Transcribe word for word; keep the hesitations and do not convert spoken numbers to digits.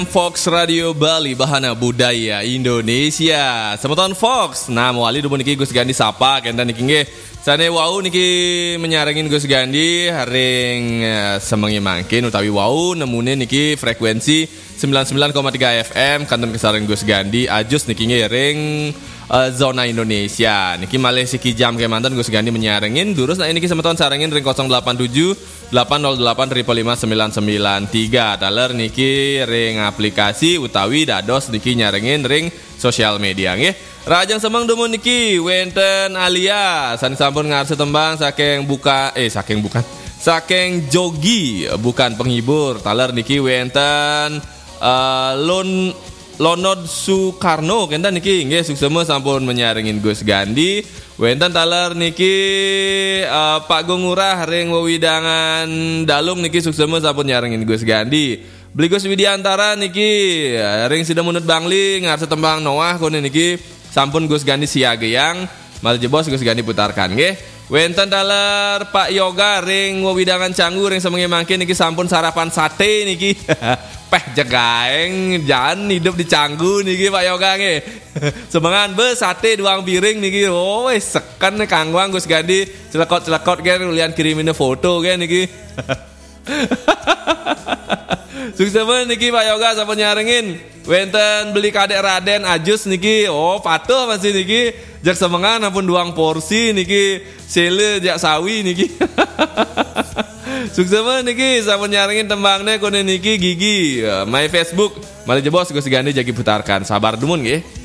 Fox Radio Bali Bahana Budaya Indonesia. Semeton Fox. Nah, mawali dumun niki Gus Gandi sapa kenta niki nggih. Sane wau niki menyarengin Gus Gandi haring uh, semengi mangkin utawi wau nemune niki frekuensi sembilan puluh sembilan koma tiga F M kanton kesareng Gus Gandi ajus niki nggih ring uh, zona Indonesia. Niki malih siki jam kemanten Gus Gandi menyarengin durus nah niki semeton sarengin ring nol delapan tujuh delapan nol delapan lima lima sembilan sembilan tiga taler niki ring aplikasi utawi dados niki nyarengin ring sosial media nggih. Rajang semang dumun niki wenten Alia san sampun ngarse tembang saking buka eh saking bukan saking jogi bukan penghibur taler niki wenten uh, Lon Lonod Soekarno kenten niki nggih suksema sampun menyarengin Gus Gandi. Wenten taler niki uh, Pak Gongurah ring wewidangan dalung niki suksema sampun nyarengin Gus Gandi. Beli Gus Widiantara niki ring sida munut bangli ngarse tembang Noah kono niki sampun Gus Gandi siageyang mal jebos Gus Gandi putarkan nggih. Wenten taler Pak Yoga ring wewidangan Canggu ring semengi mangke niki sampun sarapan sate niki. Peh jegaeng jan hidup di Canggu niki Pak Yoga nggih. Semangan be sate duang piring niki. Oh wis seken kangwang Gus Gandi celekot-celekot ge lian kirimine foto ge niki. Sukses niki Pak Yoga sampun nyarengin. Wenten beli kadek Raden Ajus niki. Oh patuh masih niki. Jak semengan ampun duang porsi niki. Sele jak sawi niki. Sukses niki sampun nyarengin tembangne kone niki gigi. My Facebook. Mali jebos Gus Gandi jagi putarkan. Sabar dumun nggih.